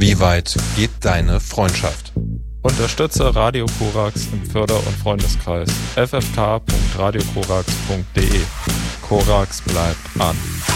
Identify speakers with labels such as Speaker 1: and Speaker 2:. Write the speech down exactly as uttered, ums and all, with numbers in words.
Speaker 1: Wie weit geht deine Freundschaft?
Speaker 2: Unterstütze Radio Korax im Förder- und Freundeskreis. f f k punkt radio korax punkt d e. Korax bleibt an.